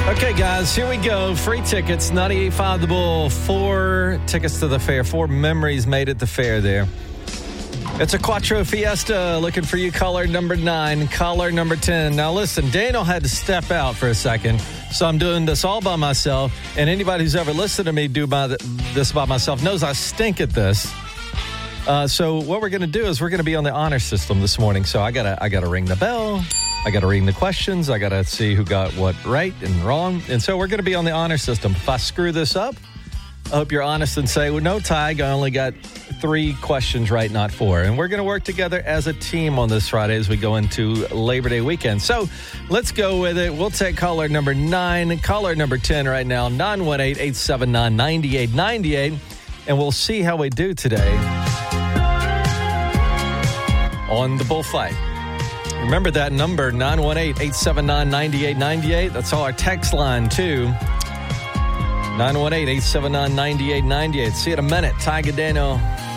Okay, guys, here we go. Free tickets, 98.5 The Bull. 4 tickets to the fair. 4 memories made at the fair there. It's a Quattro Fiesta. Looking for you, caller number 9, caller number 10. Now, listen, Daniel had to step out for a second, so I'm doing this all by myself. And anybody who's ever listened to me do this by myself knows I stink at this. So what we're going to do is we're going to be on the honor system this morning. So I gotta ring the bell. I got to read the questions. I got to see who got what right and wrong. And so we're going to be on the honor system. If I screw this up, I hope you're honest and say, well, no, Tig, I only got 3 questions right, not 4. And we're going to work together as a team on this Friday as we go into Labor Day weekend. So let's go with it. We'll take caller number 9, caller number 10 right now, 918-879-9898. And we'll see how we do today on the bullfight. Remember that number, 918-879-9898. That's all our text line, too. 918-879-9898. See you in a minute. Tig and Daniel